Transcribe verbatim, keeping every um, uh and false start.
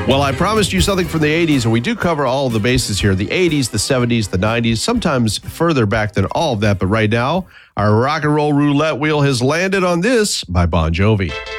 Well, I promised you something from the eighties, and we do cover all of the bases here. The eighties, the seventies, the nineties, sometimes further back than all of that. But right now, our rock and roll roulette wheel has landed on this by Bon Jovi.